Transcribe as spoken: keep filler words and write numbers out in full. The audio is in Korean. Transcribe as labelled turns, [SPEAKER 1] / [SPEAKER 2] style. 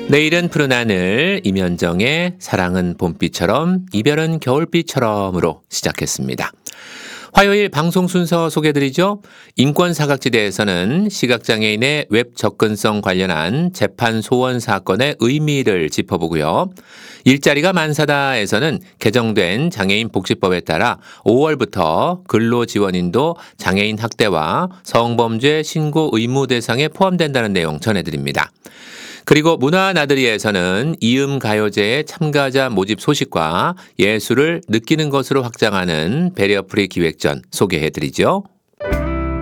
[SPEAKER 1] 내일은 푸른 하늘, 임현정의 사랑은 봄비처럼 이별은 겨울비처럼으로 시작했습니다. 화요일 방송 순서 소개드리죠. 인권사각지대에서는 시각장애인의 웹 접근성 관련한 재판 소원 사건의 의미를 짚어보고요. 일자리가 만사다에서는 개정된 장애인 복지법에 따라 오월부터 근로지원인도 장애인 학대와 성범죄 신고 의무 대상에 포함된다는 내용 전해드립니다. 그리고 문화나들이에서는 이음가요제의 참가자 모집 소식과 예술을 느끼는 것으로 확장하는 배리어프리 기획전 소개해드리죠.